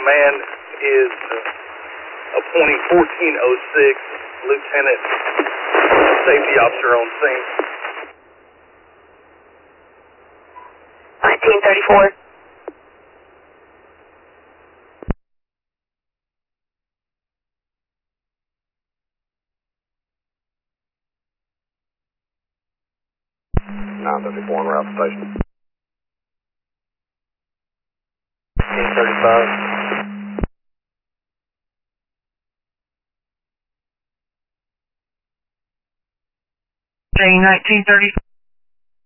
command is appointing 1406, Lieutenant Safety Officer on scene. 1934. .954 en route to station. 1935. J 1930.